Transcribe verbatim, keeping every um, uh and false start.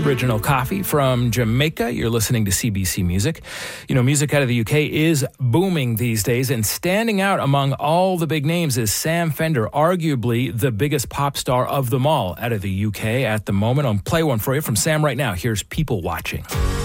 original coffee from Jamaica. You're listening to C B C Music. You know, music out of the U K is booming these days, and standing out among all the big names is Sam Fender, arguably the biggest pop star of them all out of the U K at the moment. I'll play one for you from Sam right now. Here's People Watching.